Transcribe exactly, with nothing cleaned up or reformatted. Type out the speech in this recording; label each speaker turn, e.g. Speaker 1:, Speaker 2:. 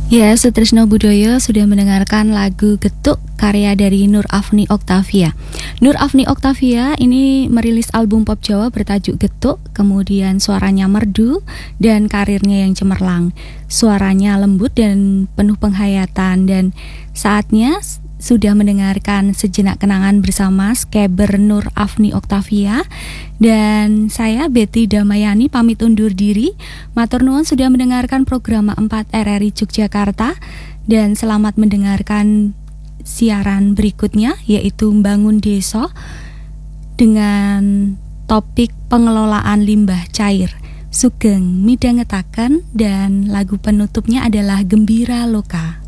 Speaker 1: Ya, Sutrisno Budoyo sudah mendengarkan lagu Getuk karya dari Nur Afni Oktavia. Nur Afni Oktavia ini merilis album pop Jawa bertajuk Getuk, kemudian suaranya merdu dan karirnya yang cemerlang. Suaranya lembut dan penuh penghayatan, dan saatnya sudah mendengarkan sejenak kenangan bersama Skeber Nur Afni Oktavia. Dan saya Betty Damayani pamit undur diri. Matur nuwun sudah mendengarkan program empat R R I Yogyakarta, dan selamat mendengarkan siaran berikutnya, yaitu Membangun Desa dengan topik pengelolaan limbah cair. Sugeng midhangetaken, dan lagu penutupnya adalah Gembira Loka.